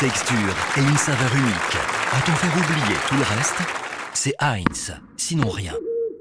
texture et une saveur unique. À t'en faire oublier tout le reste, c'est Heinz, sinon rien.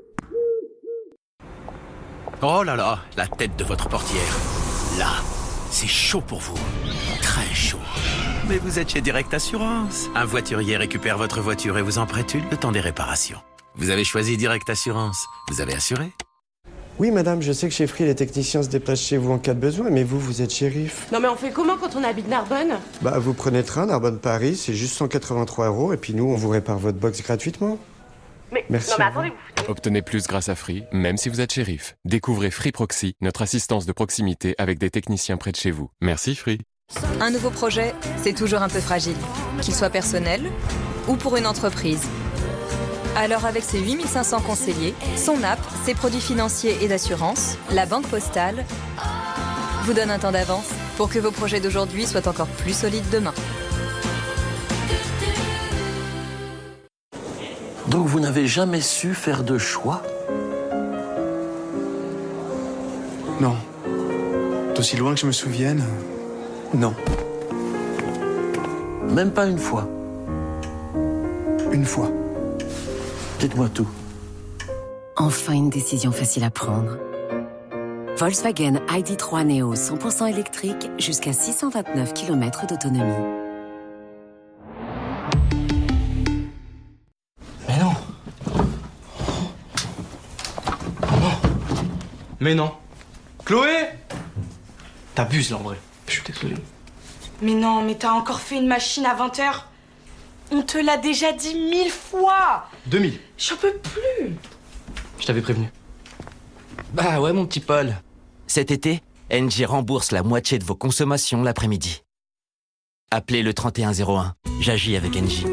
Oh là là, la tête de votre portière. Là, c'est chaud pour vous. Très chaud. Mais vous êtes chez Direct Assurance. Un voiturier récupère votre voiture et vous en prête une le temps des réparations. Vous avez choisi Direct Assurance. Vous avez assuré? Oui, madame, je sais que chez Free, les techniciens se déplacent chez vous en cas de besoin, mais vous êtes shérif. Non mais on fait comment quand on habite Narbonne? Bah, vous prenez le train, Narbonne-Paris, c'est juste 183 €, et puis nous, on vous répare votre box gratuitement. Mais, merci. non mais attendez, vous... Obtenez plus grâce à Free, même si vous êtes shérif. Découvrez Free Proxy, notre assistance de proximité avec des techniciens près de chez vous. Merci Free. Un nouveau projet, c'est toujours un peu fragile, qu'il soit personnel ou pour une entreprise. Alors avec ses 8500 conseillers, son app, ses produits financiers et d'assurance, la Banque Postale vous donne un temps d'avance pour que vos projets d'aujourd'hui soient encore plus solides demain. Donc vous n'avez jamais su faire de choix? Non. D'aussi loin que je me souvienne, non. Même pas une fois? Une fois. Dites-moi tout. Enfin une décision facile à prendre. Volkswagen ID.3 Neo 100% électrique jusqu'à 629 km d'autonomie. Mais non. Mais non. Chloé! T'abuses là en vrai. Je suis désolé. Mais non, mais t'as encore fait une machine à 20 h. On te l'a déjà dit 1000 fois. 2000. J'en peux plus. Je t'avais prévenu. Bah ouais, mon petit Paul. Cet été, Engie rembourse la moitié de vos consommations l'après-midi. Appelez le 3101. J'agis avec Engie.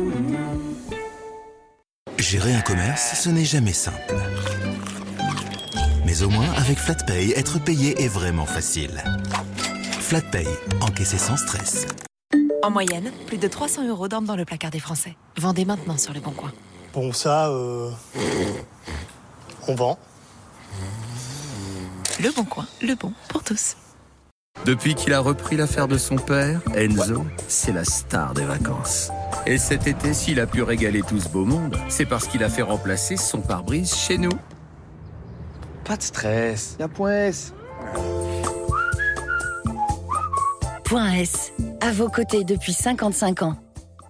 Gérer un commerce, ce n'est jamais simple. Mais au moins, avec FlatPay, être payé est vraiment facile. FlatPay, encaisser sans stress. En moyenne, plus de 300 € dorment dans le placard des Français. Vendez maintenant sur Le Bon Coin. Bon, ça, on vend. Le Bon Coin, le bon pour tous. Depuis qu'il a repris l'affaire de son père, Enzo, c'est la star des vacances. Et cet été, s'il a pu régaler tout ce beau monde, c'est parce qu'il a fait remplacer son pare-brise chez nous. Pas de stress. Y'a Point S. Point S, à vos côtés depuis 55 ans.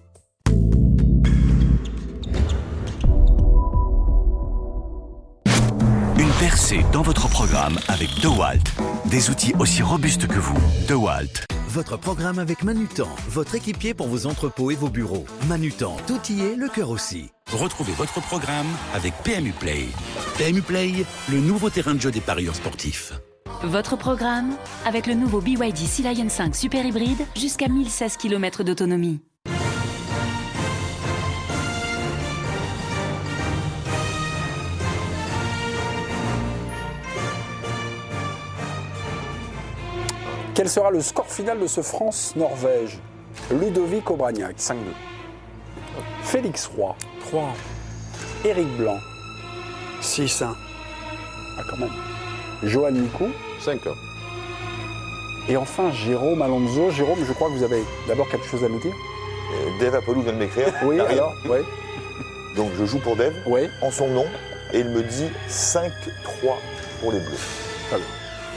Une percée dans votre programme avec DeWalt. Des outils aussi robustes que vous. DeWalt. Votre programme avec Manutan, votre équipier pour vos entrepôts et vos bureaux. Manutan, tout y est, le cœur aussi. Retrouvez votre programme avec PMU Play. PMU Play, le nouveau terrain de jeu des parieurs sportifs. Votre programme avec le nouveau BYD Sea Lion 5 Super Hybride jusqu'à 1016 km d'autonomie. Quel sera le score final de ce France-Norvège? Ludovic Aubragnac, 5-2. Félix Roy, 3-1. Éric Blanc, 6-1. Ah, quand même. Johan Nicou, 5-1. Et enfin, Jérôme Alonso. Jérôme, je crois que vous avez d'abord quelque chose à nous dire. Dave Apollo vient de m'écrire. Oui, alors, oui. Donc je joue pour Dave, en son nom, et il me dit 5-3 pour les Bleus. Très bien.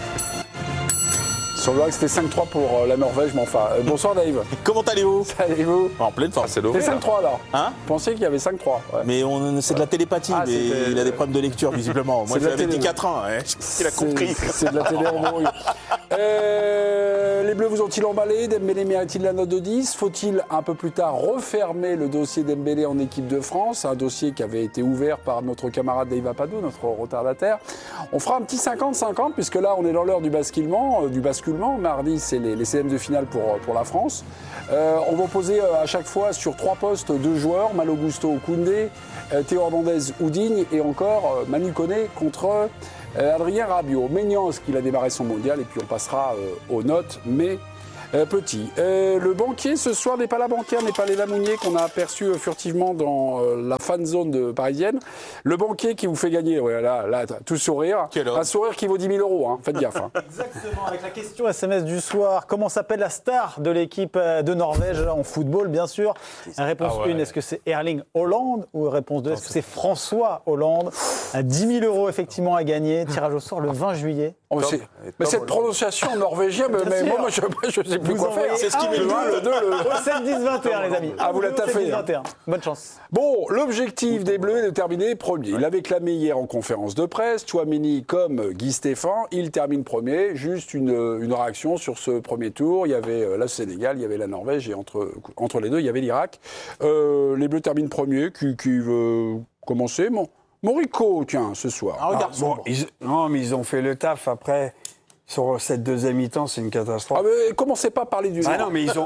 Il semblerait que c'était 5-3 pour la Norvège, mais enfin. Bonsoir Dave. Comment allez-vous? Allez-vous? En pleine forme. C'était 5-3 alors. Hein? Vous pensiez qu'il y avait 5-3. Ouais. Mais c'est de la télépathie, mais il a des problèmes de lecture visiblement. Moi j'avais dit 4 ans, hein. Il a compris. C'est de la télé en bruit. Les Bleus vous ont-ils emballé? Dembélé mérite-t-il la note de 10? Faut-il un peu plus tard refermer le dossier Dembélé en équipe de France? Un dossier qui avait été ouvert par notre camarade Dave Apollo, notre retardataire. On fera un petit 50-50 puisque là on est dans l'heure du basculement. Mardi c'est les CM de finale pour la France. On va poser à chaque fois sur 3 postes 2 joueurs, Malo Gusto ou Koundé, Théo Hernandez ou Digne et encore Manu Koné contre Adrien Rabiot. Maignan, qu'il a démarré son mondial et puis on passera aux notes. Mais Petit. Le banquier, ce soir, n'est pas la banquière, n'est pas Léla Mounier, qu'on a aperçu furtivement dans la fan zone parisienne. Le banquier qui vous fait gagner, là, tout sourire. Un sourire qui vaut 10 000 €, hein. Faites gaffe. Hein. Exactement, avec la question SMS du soir. Comment s'appelle la star de l'équipe de Norvège en football, bien sûr? Réponse 1, est-ce que c'est Erling Haaland? Ou réponse 2, est-ce que c'est François Hollande? 10 000 € effectivement à gagner. Tirage au sort le 20 juillet. Mais cette prononciation norvégienne, moi, je sais plus quoi faire. C'est ce qui met le 1, le 2, le 7-10-21, les amis. Ah, vous la taffez. 7-10-21. Bonne chance. Bon, l'objectif des Bleus est de terminer premier. Il l'avait clamé hier en conférence de presse. Tchouaméni comme Guy Stéphane, il termine premier. Juste une réaction sur ce premier tour. Il y avait le Sénégal, il y avait la Norvège et entre les deux, il y avait l'Irak. Les Bleus terminent premier. Qui veut commencer? Morico, tiens, ce soir. Non, mais ils ont fait le taf. Après, sur cette deuxième mi-temps, c'est une catastrophe. Ah, mais commencez pas à parler du... Ah non, mais je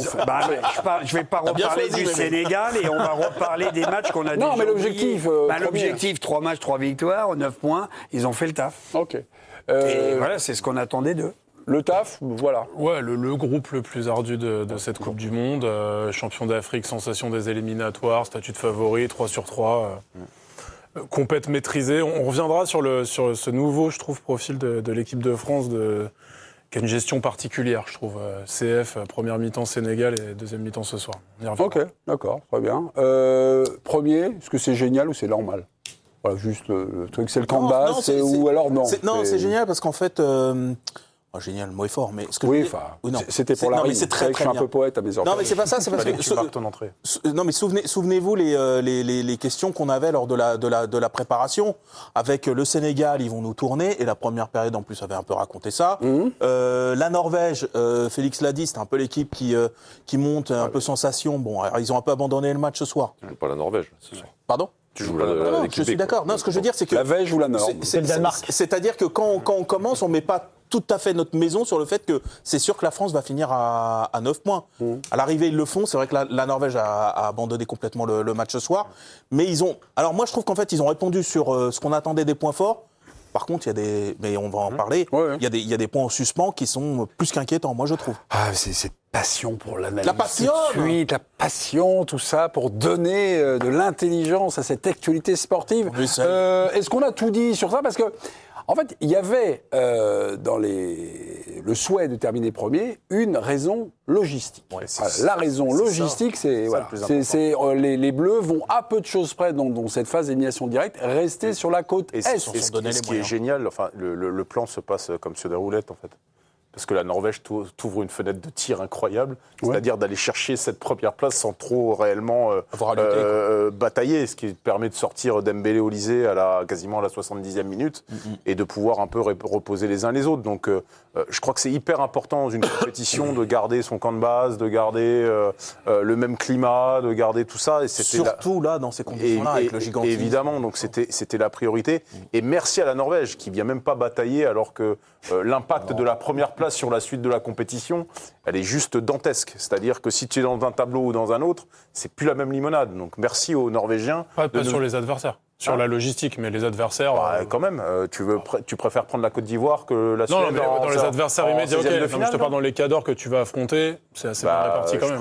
vais pas reparler du Sénégal et on va reparler des matchs qu'on a déjà Non, mais l'objectif... l'objectif, 3 matchs, 3 victoires, 9 points, ils ont fait le taf. OK. Et voilà, c'est ce qu'on attendait d'eux. Le taf, voilà. Ouais, le groupe le plus ardu de cette Coupe du Monde. Champion d'Afrique, sensation des éliminatoires, statut de favori, 3 sur 3. Compète maîtrisée. On reviendra sur ce nouveau, je trouve, profil de l'équipe de France qui a une gestion particulière, je trouve. CF, première mi-temps Sénégal et deuxième mi-temps ce soir. OK, d'accord, très bien. Premier, est-ce que c'est génial ou c'est normal? Voilà, juste le truc, c'est le camp de base, ou alors non? Non, c'est génial parce qu'en fait... génial, le mot est fort, mais ce que c'était pour la rime. C'est très, je suis un peu poète à mes ordres. Non, mais c'est pas ça, c'est parce que tu marques ton entrée. Non, mais souvenez-vous les questions qu'on avait lors de la préparation avec le Sénégal, ils vont nous tourner et la première période en plus avait un peu raconté ça. La Norvège, Félix l'a dit, c'était un peu l'équipe qui monte un peu sensation. Bon, alors, ils ont un peu abandonné le match ce soir. Pas la Norvège, ce soir. Pardon? Tu joues je suis d'accord. Non, ce que je veux dire, c'est que la Norvège ou la Nord. C'est le Danemark. C'est-à-dire que quand on commence, on met pas tout à fait notre maison sur le fait que c'est sûr que la France va finir à 9 points. À l'arrivée, ils le font. C'est vrai que la Norvège a abandonné complètement le match ce soir. Mais ils ont... Alors moi, je trouve qu'en fait, ils ont répondu sur ce qu'on attendait des points forts. Par contre, il y a des... Mais on va en parler. Il y a des points en suspens qui sont plus qu'inquiétants, moi, je trouve. Ah, c'est cette passion pour l'analyse. La passion la passion, tout ça, pour donner de l'intelligence à cette actualité sportive. Est-ce qu'on a tout dit sur ça? Parce que en fait, il y avait dans le souhait de terminer premier une raison logistique. La raison logistique, c'est les Bleus vont à peu de choses près dans cette phase d'élimination directe rester sur la côte Est. Et ce qui est génial, enfin, le plan se passe comme sur des roulettes en fait. Parce que la Norvège t'ouvre une fenêtre de tir incroyable, c'est-à-dire d'aller chercher cette première place sans trop réellement batailler, ce qui permet de sortir Dembélé Olysée quasiment à la 70e minute et de pouvoir un peu reposer les uns les autres. Donc je crois que c'est hyper important dans une compétition de garder son camp de base, de garder le même climat, de garder tout ça. Et surtout là, dans ces conditions-là, avec le gigantisme. Évidemment, donc c'était la priorité. Et merci à la Norvège qui ne vient même pas batailler alors que l'impact de la première place sur la suite de la compétition, elle est juste dantesque. C'est-à-dire que si tu es dans un tableau ou dans un autre, c'est plus la même limonade. Donc merci aux Norvégiens. Pas sur les adversaires, sur la logistique, mais les adversaires... quand même, tu préfères prendre la Côte d'Ivoire que la Suède. Non, mais dans les adversaires immédiats, je te parle dans les cadors que tu vas affronter, c'est assez bien réparti quand même.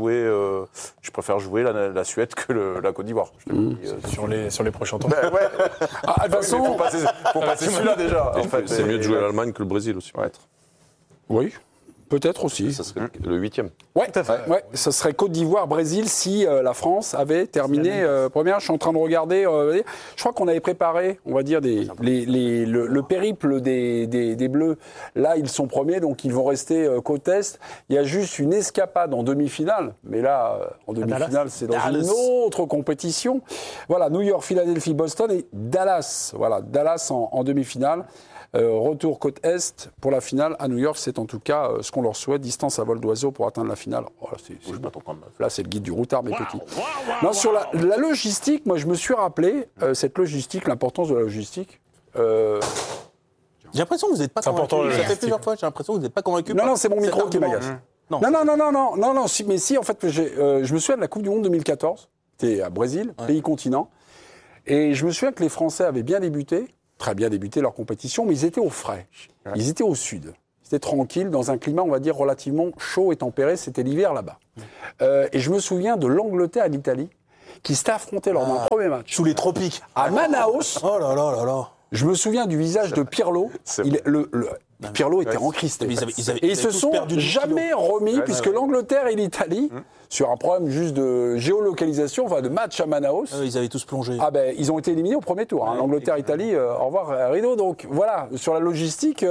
Je préfère jouer la Suède que la Côte d'Ivoire. Sur les prochains temps. De toute façon, faut passer celui-là déjà. En fait, c'est mieux de jouer l'Allemagne que le Brésil aussi. Oui, peut-être aussi. Ça serait le 8e. Oui, tout à fait. Ouais, ça serait Côte d'Ivoire-Brésil si la France avait terminé première. Je suis en train de regarder. Je crois qu'on avait préparé, on va dire, le périple des Bleus. Là, ils sont premiers, donc ils vont rester côte Est. Il y a juste une escapade en demi-finale. Mais là, en demi-finale, c'est dans une autre compétition. Voilà, New York, Philadelphie, Boston et Dallas. Voilà, Dallas en demi-finale. Retour côte Est pour la finale à New York, c'est en tout cas ce qu'on leur souhaite, distance à vol d'oiseau pour atteindre la finale. Oh, là, c'est le guide du routard, mes petits. Non, sur la logistique, moi, je me suis rappelé cette logistique, l'importance de la logistique. J'ai l'impression que vous n'êtes pas convaincu. Ça fait plusieurs fois, j'ai l'impression que vous n'êtes pas convaincu. Non, c'est mon micro qui m'agace. Non, mais si, en fait, je me souviens de la Coupe du Monde 2014, c'était à Brésil, pays continent, et je me souviens que les Français avaient bien débuté, très bien débuté leur compétition, mais ils étaient au frais. Ils étaient au sud. C'était tranquille, dans un climat, on va dire, relativement chaud et tempéré. C'était l'hiver là-bas. Et je me souviens de l'Angleterre et l'Italie qui s'étaient affrontés lors d'un premier match. Sous les tropiques. À Manaus. Oh là là là là. Je me souviens du visage de Pirlo. Pirlo était encristé. Et ils se sont jamais remis, puisque l'Angleterre et l'Italie, sur un problème juste de géolocalisation, enfin de match à Manaus. Ils avaient tous plongé. Ah ben, ils ont été éliminés au premier tour. L'Angleterre-Italie, au revoir rideau. Donc voilà, sur la logistique,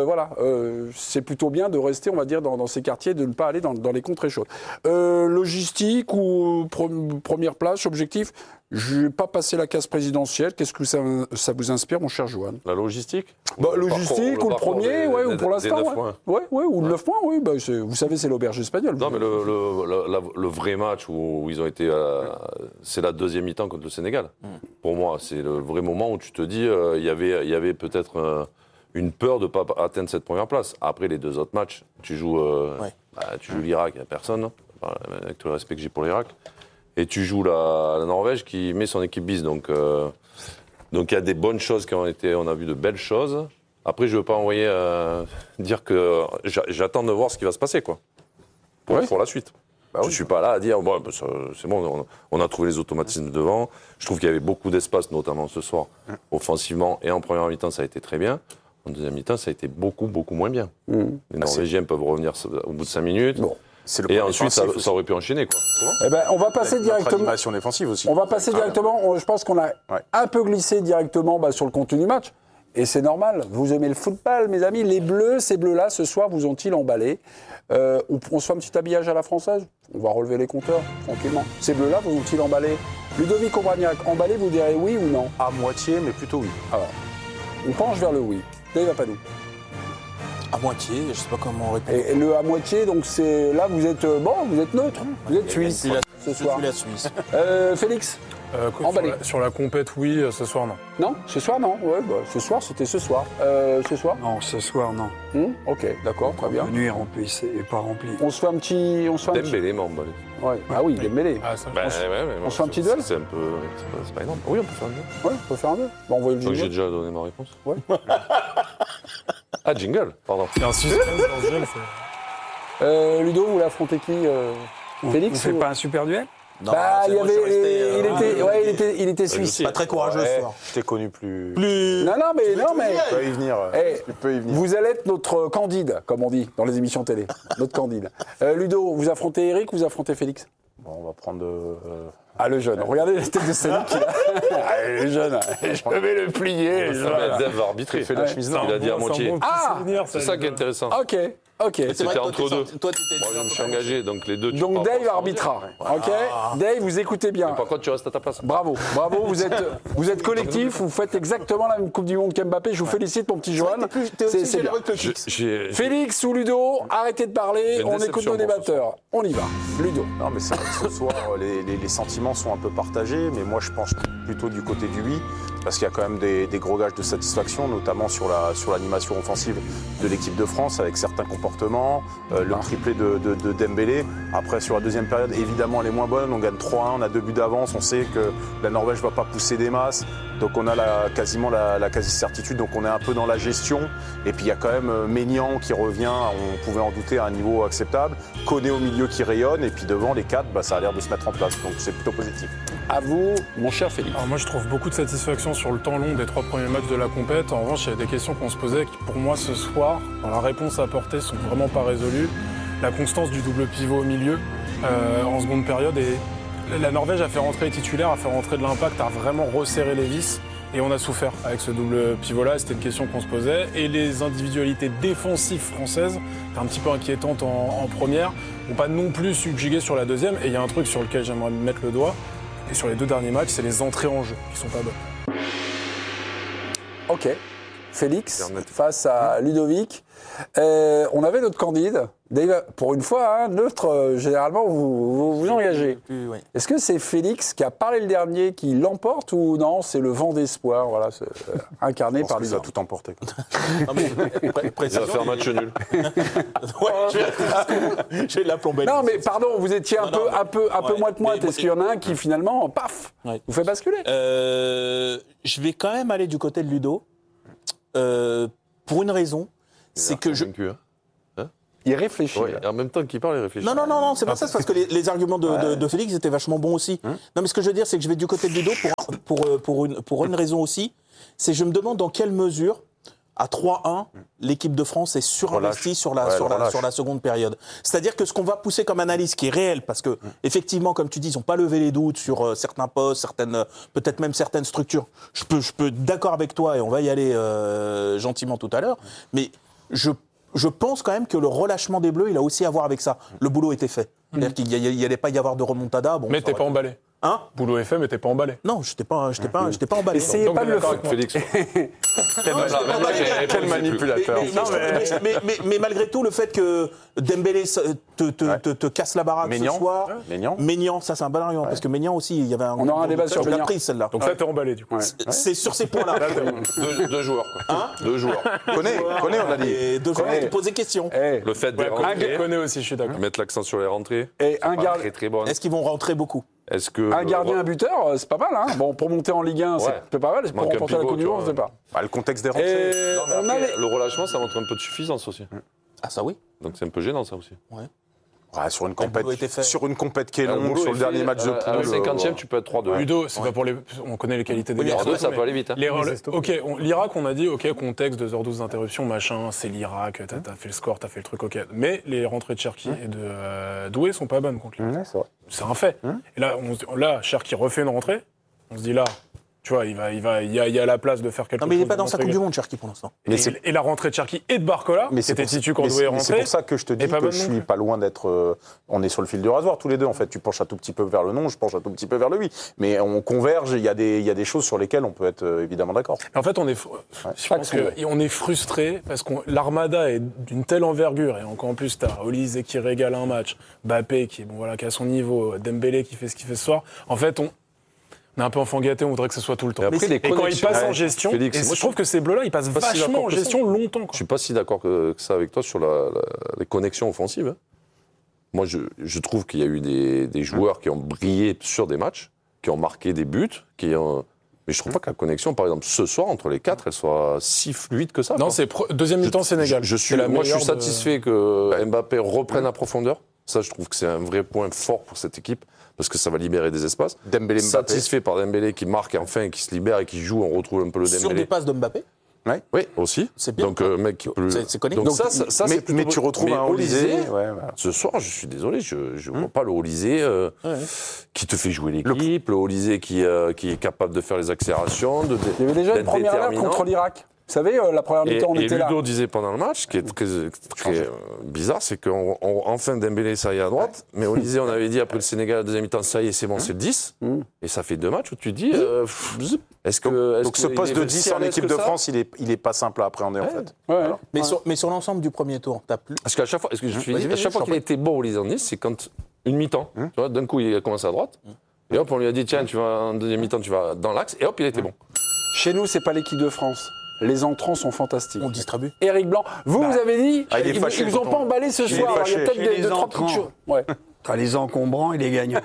c'est plutôt bien de rester, on va dire, dans ces quartiers, de ne pas aller dans les contrées chaudes. Logistique ou première place, objectif. Je n'ai pas passé la case présidentielle. Qu'est-ce que ça vous inspire, mon cher Johan? La logistique logistique, ou le premier, ou pour l'instant. Ou le 9 points, oui. Vous savez, c'est l'auberge espagnole. Non, mais le vrai match où ils ont été. C'est la deuxième mi-temps contre le Sénégal. Pour moi, c'est le vrai moment où tu te dis il y avait peut-être une peur de ne pas atteindre cette première place. Après les deux autres matchs, tu joues l'Irak, il n'y a personne, avec tout le respect que j'ai pour l'Irak. Et tu joues la Norvège qui met son équipe bis. Donc il y a des bonnes choses qui ont été. On a vu de belles choses. Après, je ne veux pas envoyer dire que j'attends de voir ce qui va se passer, quoi. Pour la suite. Je ne suis pas là à dire c'est bon, on a trouvé les automatismes devant. Je trouve qu'il y avait beaucoup d'espace, notamment ce soir, offensivement. Et en première mi-temps, ça a été très bien. En deuxième mi-temps, ça a été beaucoup, beaucoup moins bien. Les Norvégiens peuvent revenir au bout de 5 minutes. Et ensuite, ça aurait pu enchaîner, quoi. On va passer directement. Animation défensive aussi. On va passer directement. Je pense qu'on a un peu glissé directement sur le contenu du match. Et c'est normal. Vous aimez le football, mes amis. Les Bleus, ces Bleus-là, ce soir, vous ont-ils emballé? On se fait un petit habillage à la française. On va relever les compteurs, tranquillement. Ces Bleus-là, vous ont-ils emballé? Ludovic Obraniak, emballé, vous direz oui ou non? À moitié, mais plutôt oui. Alors, on penche vers le oui. Dave Apadou. À moitié, je ne sais pas comment répondre. Et le à moitié, donc c'est là vous êtes vous êtes neutre, vous êtes suisse ce soir. Je suis la Suisse. Félix. Sur la compète, oui. Ce soir, non. Non, ce soir, non. Ouais, ce soir, c'était ce soir. Ce soir. Non, ce soir, non. Ok, d'accord, très bien. Le menu est rempli, c'est pas rempli. On se fait un petit. Dembélé m'a emballé. Ouais. Ah oui, Dembélé. On se fait un petit duel. C'est un peu. C'est pas énorme. Oui, on peut faire un duel. Ouais, on peut faire un duel. Bon, on voit le jingle. J'ai déjà donné ma réponse. Ouais. Ah, jingle, pardon. C'est un suspense dans ce duel. Ludo, vous l'affrontez qui Félix. On fait pas un super duel? Non, il était suisse. Pas très courageux ce soir. Je t'ai connu plus. Non, mais. Tu peux y venir. Vous allez être notre Candide, comme on dit dans les émissions télé. Notre Candide. Ludo, vous affrontez Eric ou vous affrontez Félix? Bon, on va prendre. le jeune. Regardez la tête de Céline qu'il a. Le jeune. Je vais le plier. Dave va arbitrer. Il a dit à moitié. C'est ça qui est intéressant. Ok. C'était entre deux. Moi, je me suis engagé, donc les deux. Donc Dave arbitra. Ok. Dave, vous écoutez bien. Par contre, tu restes à ta place. Bravo. Vous êtes collectif. Vous faites exactement la même Coupe du Monde qu'Mbappé. Je vous félicite, mon petit Johan. C'est bien. Félix ou Ludo, arrêtez de parler. On écoute nos débatteurs. On y va. Ludo. Non, mais c'est vrai que ce soir, les sentiments sont un peu partagés, mais moi, je pense plutôt du côté du oui, parce qu'il y a quand même des gros gages de satisfaction, notamment sur l'animation offensive de l'équipe de France, avec certains comportements, le triplé de Dembélé. Après, sur la deuxième période, évidemment, elle est moins bonne. On gagne 3-1, on a 2 buts d'avance. On sait que la Norvège ne va pas pousser des masses. Donc, on a quasiment la quasi-certitude. Donc, on est un peu dans la gestion. Et puis, il y a quand même Maignan qui revient. On pouvait en douter à un niveau acceptable. Koné au milieu qui rayonne. Et puis, devant les 4, ça a l'air de se mettre en place. Donc, c'est plutôt positif. À vous, mon cher Félix. Alors moi, je trouve beaucoup de satisfaction sur le temps long des 3 premiers matchs de la compète. En revanche, il y a des questions qu'on se posait qui, pour moi, ce soir, dans la réponse apportée, sont vraiment pas résolues. La constance du double pivot au milieu en seconde période. Et la Norvège a fait rentrer les titulaires, a fait rentrer de l'impact, a vraiment resserré les vis. Et on a souffert avec ce double pivot-là. C'était une question qu'on se posait. Et les individualités défensives françaises, un petit peu inquiétantes en première, n'ont pas non plus subjugué sur la deuxième. Et il y a un truc sur lequel j'aimerais mettre le doigt. Et sur les 2 derniers matchs, c'est les entrées en jeu qui sont pas bonnes. Ok. Félix face à Ludovic. On avait notre candide. Pour une fois, neutre, généralement, vous engagez. Est-ce que c'est Félix qui a parlé le dernier qui l'emporte ou non? C'est le vent d'espoir, voilà, incarné par Ludovic. Il a tout emporté. Il va faire match nul. Je vais la plomber. Non, mais pardon, vous étiez un peu moite-moite. Est-ce qu'il y en a un qui finalement, paf, vous fait basculer? Je vais quand même aller du côté de Ludo. Pour une raison, c'est que Il réfléchit. Ouais, en même temps qu'il parle, il réfléchit. Non, c'est pas ça, c'est parce que les arguments de Félix étaient vachement bons aussi. Non, mais ce que je veux dire, c'est que je vais du côté de Ludo pour une raison aussi. C'est je me demande dans quelle mesure, à 3-1, l'équipe de France est surinvestie sur la seconde période. C'est-à-dire que ce qu'on va pousser comme analyse, qui est réel, parce que effectivement, comme tu dis, ils n'ont pas levé les doutes sur certains postes, peut-être même certaines structures. Je peux être d'accord avec toi, et on va y aller gentiment tout à l'heure, mais je pense quand même que le relâchement des Bleus, il a aussi à voir avec ça. Le boulot était fait. C'est-à-dire qu'il n'y allait pas y avoir de remontada. Bon, mais t'es pas emballé. Hein? Boulot est fait, mais t'es pas emballé. Non, j'étais pas emballé. Essayez pas de le faire. Félix. Quel manipulateur. Mais malgré tout, le fait que Dembélé te casse la baraque ce soir. Maignan, ça c'est un bon argument. Parce que Maignan aussi, il y avait un. On aura un débat sur Maignan. Celle-là. Donc là, t'es emballé du coup. C'est sur ces points-là. Deux joueurs. Deux joueurs. Connais, on a dit. Deux joueurs qui posaient question. Le fait de rentrer. Connais aussi, je suis d'accord. Mettre l'accent sur les rentrées. Et un gardien. Très très bonne. Est-ce qu'ils vont rentrer beaucoup? Un gardien, un buteur, c'est pas mal. Hein. Bon, pour monter en Ligue 1, c'est pas mal. Pour remporter la Coupe du Monde, je sais pas. Le contexte des rentrées. Le relâchement, ça montre un peu de suffisance aussi. Ah, ça oui. Donc c'est un peu gênant, ça aussi. Sur une compète qui est longue, sur le dernier match de poule. À la 50e, tu peux être 3-2. Ludo, c'est pas pour les. On connaît les qualités des garçons. 3-2, ça peut aller vite. L'Irak, on a dit, ok, contexte, 2h12 d'interruption, machin, c'est l'Irak, t'as fait le score, t'as fait le truc, ok. Mais les rentrées de Cherki et de Doué sont pas bonnes contre lui. C'est un fait. Et là, Cherki refait une rentrée, on se dit là. Tu vois, il y a la place de faire quelque chose. Non, mais il n'est pas dans sa Coupe du Monde, Cherki, pour l'instant. Et la rentrée de Cherki et de Barcola, qui était titu quand Doué est rentré. C'est pour ça que je te dis que je suis pas loin d'être. On est sur le fil du rasoir tous les deux, en fait. Tu penches un tout petit peu vers le non, je penche un tout petit peu vers le oui. Mais on converge, il y a des choses sur lesquelles on peut être évidemment d'accord. En fait, je pense qu'on est frustré parce que l'Armada est d'une telle envergure. Et encore en plus, tu as Olise qui régale un match, Mbappé qui est à son niveau, Dembélé qui fait ce qu'il fait ce soir. En fait, on est un peu enfant gâté, on voudrait que ce soit tout le temps. Et quand il passe en gestion, je trouve que ces bleus-là, ils passent vachement en gestion longtemps. Je suis pas si d'accord que ça avec toi sur les connexions offensives. Moi, je trouve qu'il y a eu des joueurs qui ont brillé sur des matchs, qui ont marqué des buts, mais je trouve pas que la connexion, par exemple, ce soir, entre les quatre, elle soit si fluide que ça. Non, c'est deuxième mi-temps Sénégal. Je suis satisfait que Mbappé reprenne la profondeur. Ça, je trouve que c'est un vrai point fort pour cette équipe, parce que ça va libérer des espaces. Dembélé, Mbappé. Satisfait par Dembélé qui marque enfin, qui se libère et qui joue. On retrouve un peu le Dembélé. Sur des passes de Mbappé. Oui, aussi. C'est bien. Donc, mec qui peut. C'est connu. Donc ça, mais tu retrouves un Olise. Ce soir, je suis désolé, je vois pas le Olise qui te fait jouer l'équipe, le Olise qui est capable de faire les accélérations. Il y avait déjà une première heure contre l'Irak. Vous savez, la première mi-temps, on était là. Et Ludo disait pendant le match, qui est très bizarre, c'est qu'enfin Dembélé, ça y est à droite, mais Olise, on avait dit après le Sénégal, la deuxième mi-temps, ça y est, c'est bon, c'est le 10. Et ça fait 2 matchs où tu dis, est-ce que... Donc ce poste de 10 en équipe de France, il est pas simple à appréhender, en fait. Mais sur l'ensemble du premier tour, t'as plus... Parce qu'à chaque fois, à chaque fois qu'il était bon, Olise en 10, c'est quand une mi-temps, tu vois, d'un coup, il a commencé à droite, et hop, on lui a dit, tiens, tu vas en deuxième mi-temps, tu vas dans l'axe, et hop, il était bon. Chez nous, c'est pas l'équipe de France. Les entrants sont fantastiques. On distribue. Éric Blanc, vous avez dit, ils vous ont pas emballé ce soir. Il y a peut-être 2-3 petites choses. T'as les encombrants et les gagnants.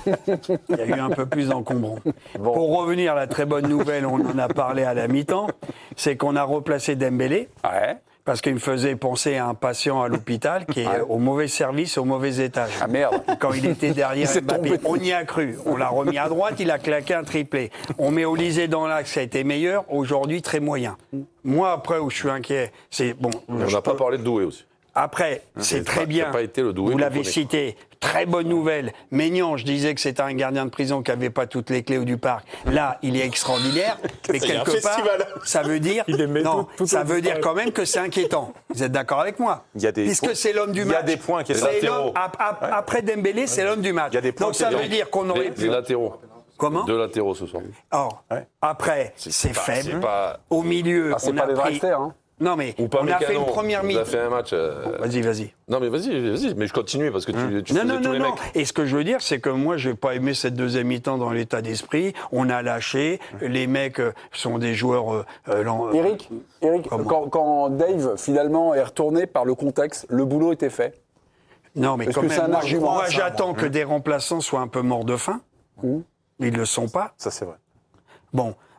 Il y a eu un peu plus d'encombrants. Bon. Pour revenir à la très bonne nouvelle, on en a parlé à la mi-temps, c'est qu'on a replacé Dembélé. Parce qu'il me faisait penser à un patient à l'hôpital qui est au mauvais service, au mauvais étage. Ah merde. Quand il était derrière Mbappé, on y a cru. On l'a remis à droite, il a claqué un triplé. On met Olise dans l'axe, ça a été meilleur. Aujourd'hui, très moyen. Moi, après, où je suis inquiet, c'est bon. On n'a pas parlé de Doué aussi. Après, c'est très bien. Vous l'avez cité. Très bonne nouvelle. Maignan, je disais que c'était un gardien de prison qui n'avait pas toutes les clés du parc. Là, il est extraordinaire. Mais quelque part, ça veut dire, ça veut dire quand même que c'est inquiétant. Vous êtes d'accord avec moi? Puisque c'est l'homme du match. Il y a des points qui sont latéraux. Après Dembélé, c'est l'homme du match. Donc ça veut dire qu'on aurait pu. Les latéraux. Comment? 2 latéraux ce soir. Or, après, c'est faible. Au milieu, on a pris. Non, mais on a fait une première mi-temps. On a fait un match. Vas-y. Non, mais vas-y, mais je continue parce que tu faisais tous les mecs. Et ce que je veux dire, c'est que moi, je n'ai pas aimé cette deuxième mi-temps dans l'état d'esprit. On a lâché. Les mecs sont des joueurs. Eric, quand Dave, finalement, est retourné par le contexte, le boulot était fait. Non, mais quand même, moi, j'attends que des remplaçants soient un peu morts de faim. Ils ne le sont pas. Ça, c'est vrai. Bon.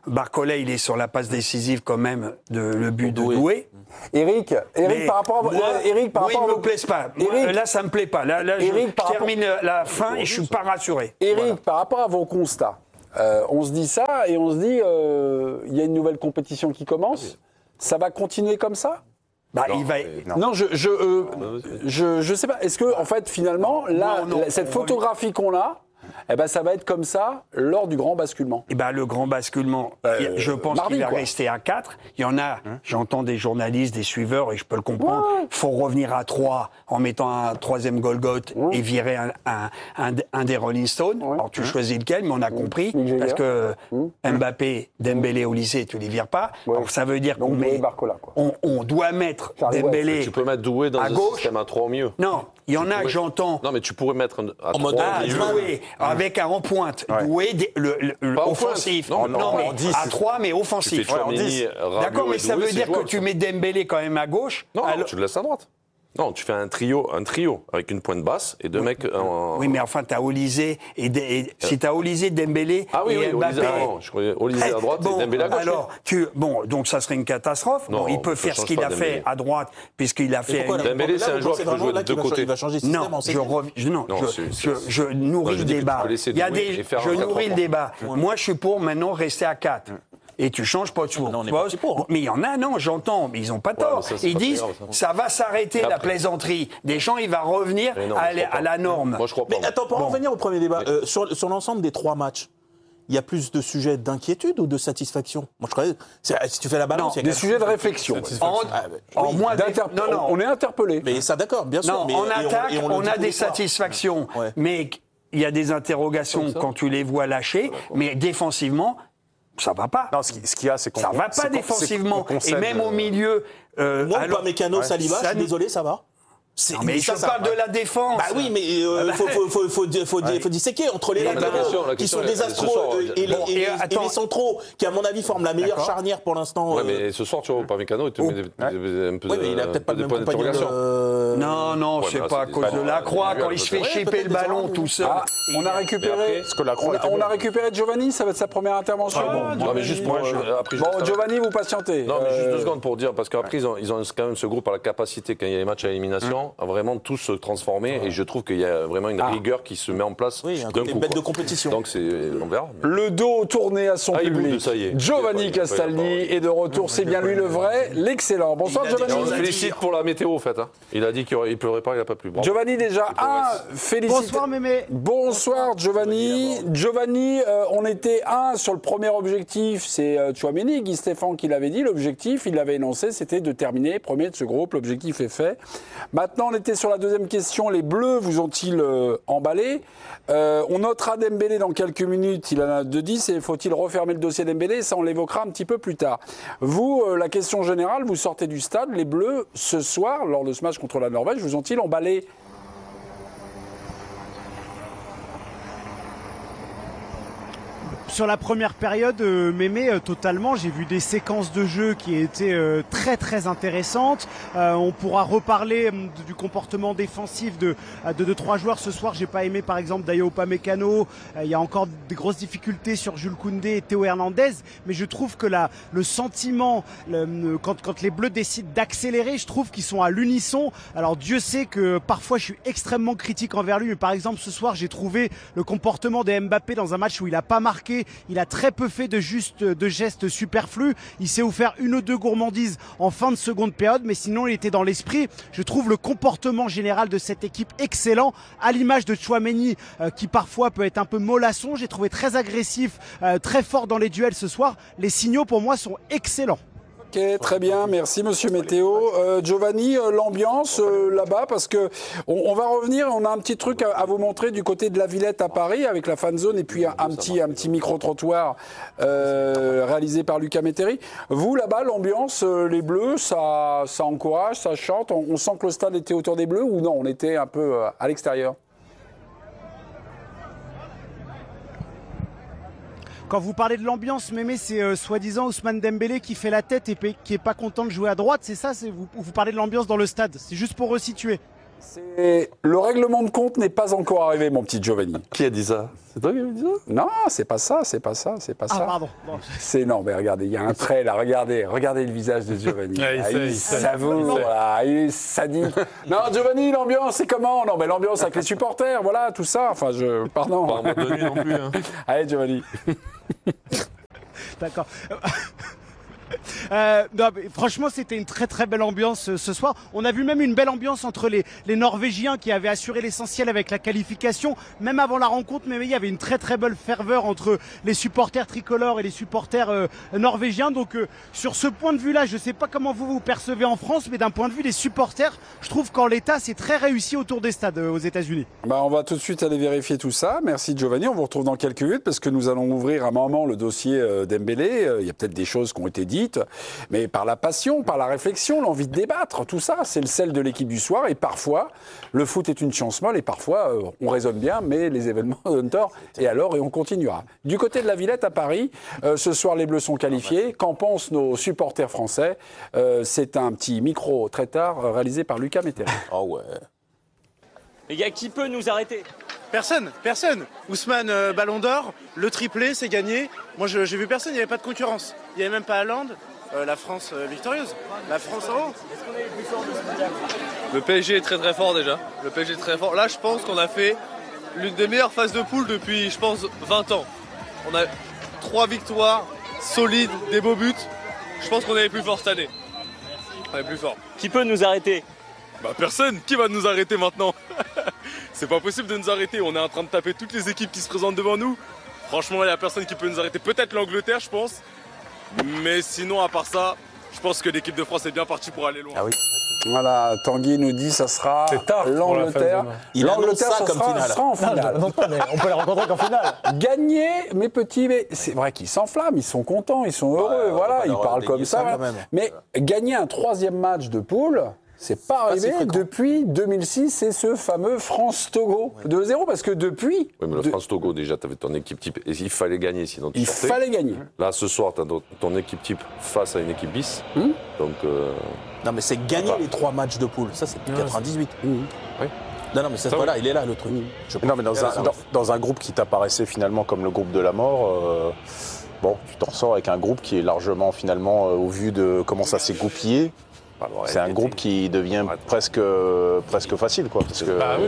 Barcola, il est sur la passe décisive quand même de le but de Doué. Eric, par rapport à Eric, par rapport il me plaise pas. Moi, là, ça me plaît pas. Là, Eric, je termine la fin et je suis pas rassuré. Eric, par rapport à vos constats, on se dit ça et on se dit, il y a une nouvelle compétition qui commence. Ça va continuer comme ça ? Non, je sais pas. Est-ce que, en fait, finalement, là, cette photographie qu'on a, ça va être comme ça lors du grand basculement. Le grand basculement, je pense qu'il va rester à 4. Il y en a, j'entends des journalistes, des suiveurs, et je peux le comprendre. Il faut revenir à 3 en mettant un 3e Golgoth et virer un des Rolling Stones. Alors tu choisis lequel, mais on a compris. Parce que Mbappé, Dembélé au lycée, tu les vires pas. Alors ça veut dire qu'on met, on doit mettre Dembélé tu peux mettre Doué dans à un gauche. système à 3 au mieux. Non, il y en a que j'entends. Non, mais tu pourrais mettre à 3 au milieu. Doué, avec un en pointe. Doué, offensif. Non, mais à 3, mais offensif. D'accord, mais ça veut dire que tu mets Dembélé quand même à gauche. Non, tu le laisses à droite. Non, tu fais un trio avec une pointe basse et 2 mecs. Oui, mais enfin, t'as Olysée si t'as Olysée, Dembélé et Mbappé. Je croyais Olysée à droite et Dembélé à gauche. Alors, donc ça serait une catastrophe. Non, il peut faire ce qu'il a fait à droite, puisqu'il a fait. Dembélé, c'est un joueur qui peut jouer de deux côtés. Il va changer de système. Je nourris le débat. Je nourris le débat. Moi, je suis pour maintenant rester à 4. Et tu changes pas de poste. Mais il y en a, j'entends, mais ils n'ont pas tort. Ils disent, ça va s'arrêter la plaisanterie. Deschamps, il va revenir à la norme. Moi, je crois pas. Mais attends, pour en revenir au premier débat, sur l'ensemble des 3 matchs, il y a plus de sujets d'inquiétude ou de satisfaction ? Moi, je crois, si tu fais la balance, il y a des sujets de réflexion. On est interpellé. Mais ça, d'accord, bien sûr. En attaque, on a des satisfactions. Mais il y a des interrogations quand tu les vois lâcher. Mais défensivement, ça va pas. Non, ce qu'il y a, c'est qu'on... Ça va pas défensivement. Et même au milieu... Moi, pas Mécano, Saliba, je suis désolé, ça va. Mais je parle de la défense. Bah oui, mais faut disséquer entre les latéraux qui sont désastreux et les centraux qui, à mon avis, forment la meilleure charnière pour l'instant. Ouais, mais ce soir, tu vois, pas Mécano, il te met un peu mais il a peut-être pas le même compagnon. Non, c'est pas à cause de Lacroix quand il se fait chipper le ballon tout seul. On a récupéré Giovanni, ça va être sa première intervention. Non, mais juste pour... Bon, Giovanni, vous patientez. Non, mais juste 2 secondes pour dire, parce qu'après, ils ont quand même ce groupe à la capacité, quand il y a les matchs à élimination, à vraiment tous se transformer. Et je trouve qu'il y a vraiment une rigueur qui se met en place d'un coup. Une bête de compétition. Donc on verra. Le dos tourné à son public. Giovanni Castaldi est de retour. C'est bien lui le vrai, l'excellent. Bonsoir Giovanni. On le félicite pour la météo, en fait. Il a dit qu'il ne pleurait pas, il n'a pas plu. Giovanni, déjà, félicitations. Bonsoir Mémé. Bonsoir Giovanni. Giovanni, on était sur le premier objectif. C'est Tchouaméni, Guy Stéphane qui l'avait dit. L'objectif, il l'avait énoncé, c'était de terminer premier de ce groupe. L'objectif est fait. Maintenant, on était sur la deuxième question. Les Bleus vous ont-ils emballé ? On notera Dembélé dans quelques minutes. Il en a 2-10 et faut-il refermer le dossier Dembélé ? Ça, on l'évoquera un petit peu plus tard. Vous, la question générale, vous sortez du stade. Les Bleus, ce soir, lors de ce match contre la Norvège, vous ont-ils emballé ? Sur la première période, Mémé, totalement, j'ai vu des séquences de jeu qui étaient très très intéressantes. On pourra reparler du comportement défensif de 3 joueurs ce soir. J'ai pas aimé par exemple Dayot Upamecano. Il y a encore des grosses difficultés sur Jules Koundé et Théo Hernandez. Mais je trouve que le sentiment, quand les Bleus décident d'accélérer, je trouve qu'ils sont à l'unisson. Alors Dieu sait que parfois je suis extrêmement critique envers lui. Mais par exemple ce soir, j'ai trouvé le comportement de Mbappé dans un match où il n'a pas marqué. Il a très peu fait de gestes superflus. Il s'est offert 1 ou 2 gourmandises en fin de seconde période, mais sinon il était dans l'esprit. Je trouve le comportement général de cette équipe excellent, à l'image de Tchouaméni qui parfois peut être un peu mollasson. J'ai trouvé très agressif, très fort dans les duels ce soir. Les signaux pour moi sont excellents. Ok, très bien, merci Monsieur Météo. Giovanni, l'ambiance là-bas, parce que on va revenir, on a un petit truc à vous montrer du côté de la Villette à Paris, avec la fan zone et puis un petit micro-trottoir réalisé par Lucas Métairie. Vous, là-bas, l'ambiance, les Bleus, ça encourage, ça chante, on sent que le stade était autour des Bleus ou non, on était un peu à l'extérieur? Quand vous parlez de l'ambiance, Mémé, c'est soi-disant Ousmane Dembélé qui fait la tête et qui est pas content de jouer à droite, c'est ça? Vous parlez de l'ambiance dans le stade, c'est juste pour resituer. Le règlement de compte n'est pas encore arrivé, mon petit Giovanni. Qui a dit ça? C'est toi qui as dit ça? Non, c'est pas ça. Pardon. Bon. Non, mais regardez, il y a un trait là, regardez le visage de Giovanni. Il savoure, il est sadique. Non, Giovanni, l'ambiance, c'est comment? Non, mais l'ambiance avec les supporters, voilà, tout ça. Enfin, pardon. Pas en mode de nuit non plus. Hein. Allez, Giovanni. D'accord. Non, mais franchement, c'était une très très belle ambiance ce soir. On a vu même une belle ambiance entre les Norvégiens qui avaient assuré l'essentiel avec la qualification, même avant la rencontre. Mais il y avait une très très belle ferveur entre les supporters tricolores et les supporters norvégiens. Donc sur ce point de vue-là, je ne sais pas comment vous percevez en France, mais d'un point de vue des supporters, je trouve qu'en l'état, c'est très réussi autour des stades aux États-Unis. On va tout de suite aller vérifier tout ça. Merci Giovanni. On vous retrouve dans quelques minutes parce que nous allons ouvrir un moment le dossier Dembélé. Il y a peut-être des choses qui ont été dites. Mais par la passion, par la réflexion, l'envie de débattre, tout ça, c'est le sel de l'équipe du soir. Et parfois, le foot est une chance molle et parfois, on raisonne bien, mais les événements donnent tort. Et on continuera. Du côté de la Villette à Paris, ce soir, les Bleus sont qualifiés. Qu'en pensent nos supporters français? C'est un petit micro très tard réalisé par Lucas Métairie. Oh ouais. Les gars, qui peut nous arrêter? Personne. Ousmane, Ballon d'Or, le triplé, c'est gagné. Moi, j'ai vu personne, il n'y avait pas de concurrence. Il n'y avait même pas Haaland. La France victorieuse. La France en haut. Est-ce qu'on est les plus forts de ce mondial? Le PSG est très très fort déjà. Le PSG est très fort. Là, je pense qu'on a fait l'une des meilleures phases de poule depuis, je pense, 20 ans. On a 3 victoires solides, des beaux buts. Je pense qu'on est les plus forts cette année. On est plus forts. Qui peut nous arrêter? Personne. Qui va nous arrêter maintenant? C'est pas possible de nous arrêter. On est en train de taper toutes les équipes qui se présentent devant nous. Franchement, il n'y a personne qui peut nous arrêter. Peut-être l'Angleterre, je pense. Mais sinon, à part ça, je pense que l'équipe de France est bien partie pour aller loin. Ah oui. Voilà, Tanguy nous dit ça sera l'Angleterre. L'Angleterre, ça sera en finale. Non, mais on peut les rencontrer qu'en finale. Gagner, mes petits, mais c'est vrai qu'ils s'enflamment, ils sont contents, ils sont heureux, voilà, ils parlent comme ça. Mais gagner un 3e match de poule, c'est pas arrivé depuis 2006, c'est ce fameux France-Togo 2-0, parce que depuis... Oui, mais le France-Togo, déjà, tu avais ton équipe type, et il fallait gagner, sinon tu Il fallait gagner. Là, ce soir, tu as ton équipe type face à une équipe bis, donc... Non, mais c'est gagner les 3 matchs de poule, ça c'est depuis 98. Oui. Non, mais voilà, il est là le truc. Non, mais dans un groupe qui t'apparaissait finalement comme le groupe de la mort, tu t'en sors avec un groupe qui est largement, finalement, au vu de comment ça s'est goupillé, c'est un groupe qui devient presque facile, quoi. Parce que,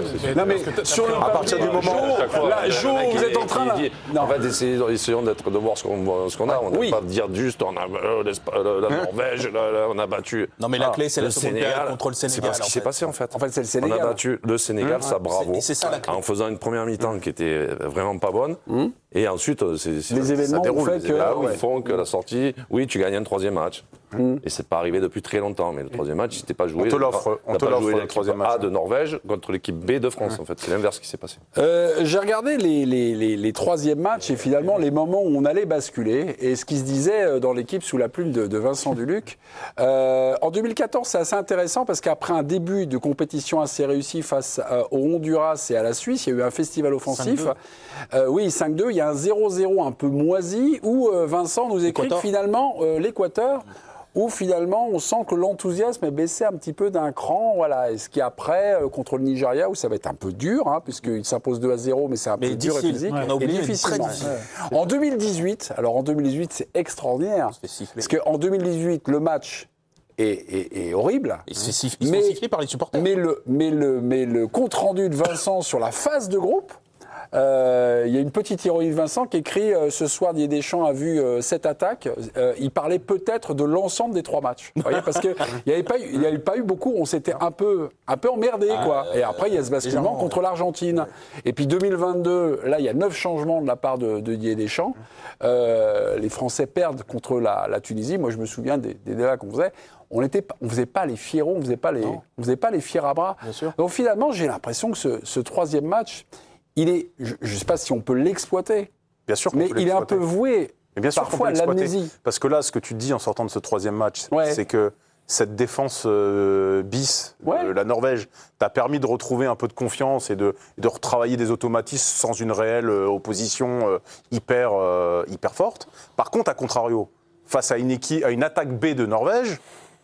à partir du moment où vous êtes en train en fait, essayons de voir ce qu'on a. On ne peut pas dire juste on a la Norvège, on a battu. Non, mais la clé, c'est le Sénégal contre le Sénégal. C'est pas ce qui s'est passé en fait. En fait, c'est le Sénégal. On a battu le Sénégal, ça bravo. En faisant une première mi-temps qui était vraiment pas bonne. Et ensuite, les événements font que la sortie, tu gagnes un 3e match. Et c'est pas arrivé depuis très longtemps, mais le 3e match, c'était pas joué. On te l'offre le 3e match. A de Norvège contre l'équipe B de France, en fait. C'est l'inverse qui s'est passé. J'ai regardé les 3e matchs et finalement les moments où on allait basculer. Et ce qui se disait dans l'équipe sous la plume de Vincent Duluc. En 2014, c'est assez intéressant parce qu'après un début de compétition assez réussi face au Honduras et à la Suisse, il y a eu un festival offensif. 5-2. Il y a un 0-0 un peu moisi où Vincent nous écrit que finalement l'Équateur, où finalement on sent que l'enthousiasme est baissé un petit peu d'un cran. Voilà. Et ce qui est après contre le Nigeria, où ça va être un peu dur, puisqu'il s'impose 2-0, mais c'est un peu dur et physique. On a oublié, difficile. En 2018, c'est extraordinaire. Parce qu'en 2018, le match est horrible. Ils sont sifflés par les supporters. Mais le compte-rendu de Vincent sur la phase de groupe, il y a une petite ironie de Vincent qui écrit ce soir Didier Deschamps a vu 7 attaques. Il parlait peut-être de l'ensemble des 3 matchs. Vous voyez, parce qu'il n'y avait pas eu beaucoup. On s'était un peu emmerdé, quoi. Et après, il y a ce basculement contre l'Argentine. Et puis 2022, là, il y a 9 changements de la part de Didier Deschamps. Les Français perdent contre la Tunisie. Moi, je me souviens des débats qu'on faisait. On faisait pas les fierons, on faisait pas les fiers à bras. Donc finalement, j'ai l'impression que ce 3e match, je ne sais pas si on peut l'exploiter. Bien sûr, mais il est un peu voué parfois à l'amnésie. Parce que là, ce que tu dis en sortant de ce 3e match, c'est que cette défense bis, la Norvège, t'a permis de retrouver un peu de confiance et de retravailler des automatismes sans une réelle opposition hyper forte. Par contre, à contrario, face à une attaque B de Norvège,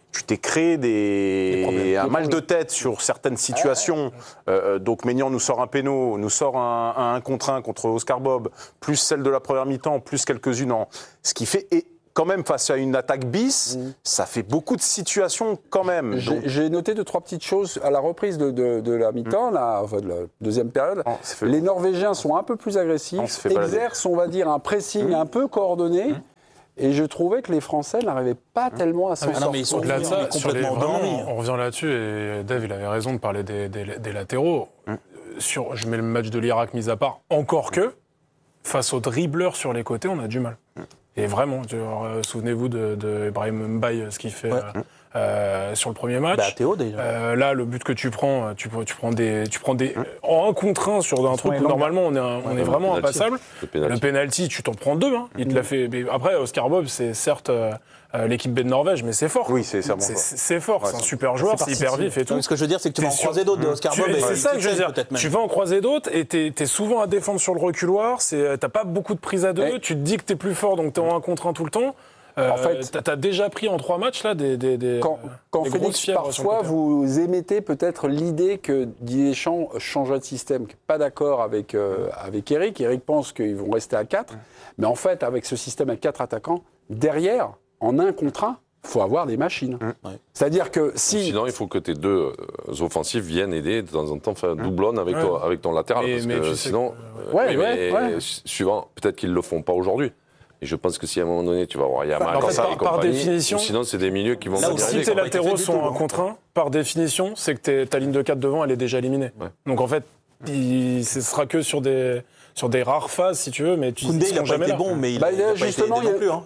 tu t'es créé un match de tête sur certaines situations. Donc Maignan nous sort un péno, nous sort un 1 contre 1 contre Oscar Bob, plus celle de la première mi-temps, plus quelques-unes en... Ce qui fait... Et quand même, face à une attaque bis, ça fait beaucoup de situations quand même. J'ai noté 2-3 petites choses. À la reprise de la mi-temps, de la deuxième période, les Norvégiens sont un peu plus agressifs, exercent, on va dire, un pressing un peu coordonné. Et je trouvais que les Français n'arrivaient pas tellement à s'en sortir. Mais ils sont au-delà de ça, on revient là-dessus, et Dave, il avait raison de parler des latéraux. Je mets le match de l'Irak mis à part, encore que, face aux dribbleurs sur les côtés, on a du mal. Et vraiment, souvenez-vous de Ibrahim Mbaye, ce qu'il fait sur le premier match. Théo, déjà. Là, le but que tu prends des en 1 contre 1 sur un truc où normalement on est vraiment impassable. Le penalty, tu t'en prends 2. Il te l'a fait. Mais après, Oscar Bob, c'est certes l'équipe B de Norvège, mais c'est fort. Oui, c'est fort. C'est un super joueur, c'est hyper vif et tout. Mais ce que je veux dire, c'est que tu vas en croiser d'autres de Oscar Bob. C'est ça que je veux dire. Tu vas en croiser d'autres et t'es souvent à défendre sur le reculoir. T'as pas beaucoup de prise à 2. Tu te dis que t'es plus fort, donc t'es en 1 contre 1 tout le temps. En fait, t'as déjà pris en 3 matchs là quand Félix, parfois vous émettez peut-être l'idée que Didier Deschamps change de système, pas d'accord avec Eric. Eric pense qu'ils vont rester à 4, mais en fait avec ce système à 4 attaquants, derrière, en 1 contre 1, il faut avoir des machines. C'est-à-dire que si... Sinon, il faut que tes 2 offensifs viennent aider de temps en temps, faire doublon avec ton latéral. Parce que sinon, suivant, peut-être qu'ils ne le font pas aujourd'hui. Et je pense que si à un moment donné, tu vas voir Yamal, par définition, sinon c'est des milieux qui vont... Si tes latéraux sont 1 contre 1, par définition, c'est que ta ligne de 4 devant, elle est déjà éliminée. Donc en fait, ce sera que sur des rares phases, si tu veux, mais tu Koundé, il n'a pas été bon, mais il n'a pas été aidé non plus.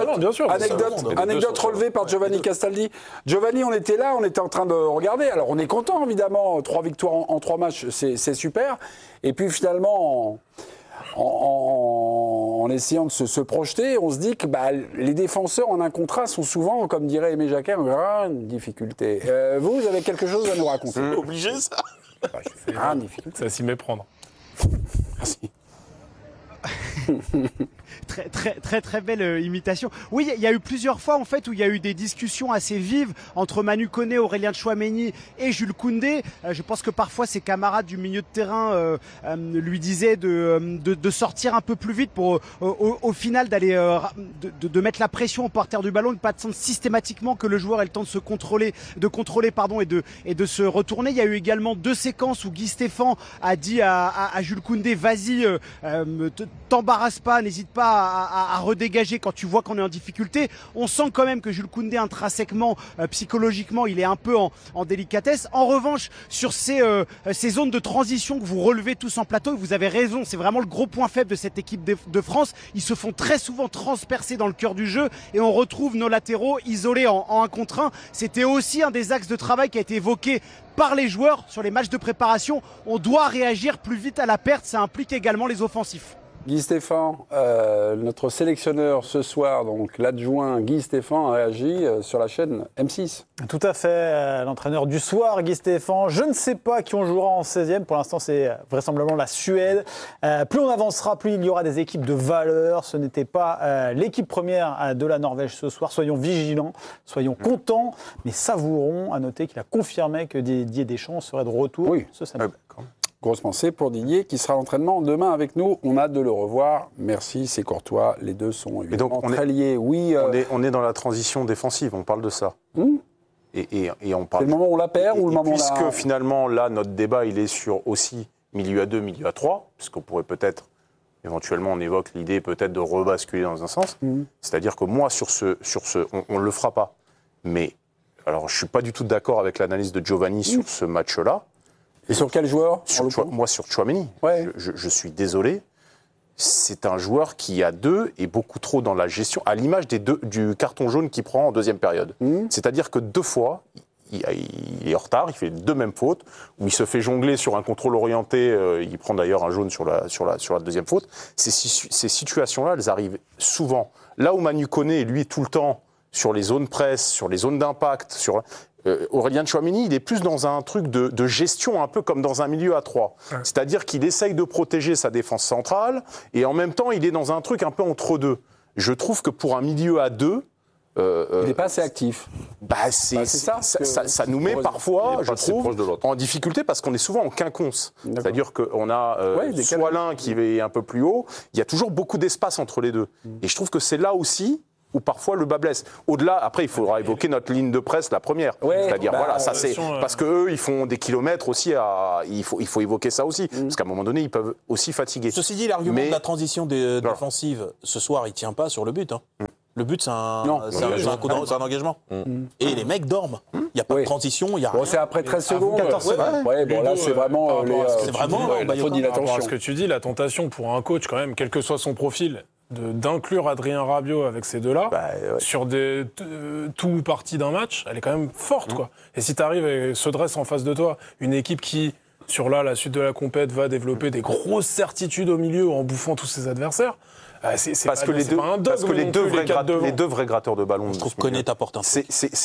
Anecdote relevée par Giovanni Castaldi. Giovanni, on était là, on était en train de regarder. Alors on est content, évidemment, 3 victoires en 3 matchs, c'est super. Et puis finalement... En essayant de se projeter, on se dit que les défenseurs en 1 contre 1 sont souvent, comme dirait Aimé Jacquet, en grande difficulté. Vous avez quelque chose à nous raconter? C'est obligé, ça? C'est à s'y méprendre. Merci. Très belle imitation. Oui, il y a eu plusieurs fois en fait où il y a eu des discussions assez vives entre Manu Koné, Aurélien Tchouaméni et Jules Koundé. Je pense que parfois ses camarades du milieu de terrain lui disaient de sortir un peu plus vite pour au final d'aller de mettre la pression au porteur du ballon, de pas attendre systématiquement que le joueur ait le temps de se contrôler, et de se retourner. Il y a eu également 2 séquences où Guy Stéphane a dit à Jules Koundé, vas-y, t'embarrasse pas, n'hésite pas à redégager quand tu vois qu'on est en difficulté. On sent quand même que Jules Koundé intrinsèquement, psychologiquement, il est un peu en délicatesse. En revanche, sur ces zones de transition que vous relevez tous en plateau, vous avez raison, c'est vraiment le gros point faible de cette équipe de France. Ils se font très souvent transpercer dans le cœur du jeu et on retrouve nos latéraux isolés en 1 contre 1. C'était aussi un des axes de travail qui a été évoqué par les joueurs sur les matchs de préparation. On doit réagir plus vite à la perte, ça implique également les offensifs. Guy Stéphane, notre sélectionneur ce soir, donc l'adjoint Guy Stéphane, a réagi sur la chaîne M6. Tout à fait, l'entraîneur du soir, Guy Stéphane. Je ne sais pas qui on jouera en 16e. Pour l'instant, c'est vraisemblablement la Suède. Plus on avancera, plus il y aura des équipes de valeur. Ce n'était pas l'équipe première de la Norvège ce soir. Soyons vigilants, soyons contents, mais savourons. À noter qu'il a confirmé que Didier Deschamps serait de retour ce samedi. Grosse pensée pour Didier qui sera à l'entraînement demain avec nous. On a hâte de le revoir. Merci, c'est courtois. Les deux sont évidemment très liés. Oui, on est dans la transition défensive, on parle de ça. Et on parle. C'est le moment où on la perd ou le moment où puisque finalement, là, notre débat, il est sur aussi milieu à 2, milieu à 3, puisqu'on pourrait peut-être, éventuellement, on évoque l'idée peut-être de rebasculer dans un sens. C'est-à-dire que moi, sur ce on ne le fera pas. Mais, alors, je ne suis pas du tout d'accord avec l'analyse de Giovanni sur ce match-là. Et sur quel joueur? Moi, sur Tchouaméni. Je suis désolé. C'est un joueur qui, à 2, est beaucoup trop dans la gestion, à l'image du carton jaune qu'il prend en deuxième période. C'est-à-dire que 2 fois, il est en retard, il fait 2 mêmes fautes, où il se fait jongler sur un contrôle orienté, il prend d'ailleurs un jaune sur la deuxième faute. Ces situations-là, elles arrivent souvent. Là où Manu Koné, lui, tout le temps, sur les zones presse, sur les zones d'impact, Aurélien Tchouaméni, il est plus dans un truc de gestion, un peu comme dans un milieu à 3. C'est-à-dire qu'il essaye de protéger sa défense centrale, et en même temps, il est dans un truc un peu entre deux. Je trouve que pour un milieu à 2... il n'est pas assez actif. ça nous met parfois, je trouve, en difficulté parce qu'on est souvent en quinconce. C'est-à-dire qu'on a soit l'un qui est un peu plus haut, il y a toujours beaucoup d'espace entre les deux. Et je trouve que c'est là aussi où parfois le bas blesse. Au-delà, après, il faudra évoquer notre ligne de presse, la première. C'est-à-dire, ça c'est parce qu'eux, ils font des kilomètres aussi. Il faut évoquer ça aussi, parce qu'à un moment donné, ils peuvent aussi fatiguer. Ceci dit, l'argument de la transition défensive ce soir, il tient pas sur le but. Le but, c'est un engagement. Et les mecs dorment. Il n'y a pas de transition. C'est après 13 secondes. 14 secondes. Là, c'est vraiment. Il faut dire attention. Ce que tu dis, la tentation pour un coach, quand même, quel que soit son profil, d'inclure Adrien Rabiot avec ces deux-là sur tout parti d'un match, elle est quand même forte, quoi. Et si tu arrives et se dresse en face de toi une équipe qui, sur la suite de la compète, va développer des grosses certitudes au milieu en bouffant tous ses adversaires, parce que les deux vrais gratteurs de ballon, je trouve que Koné t'apporte un truc. C'est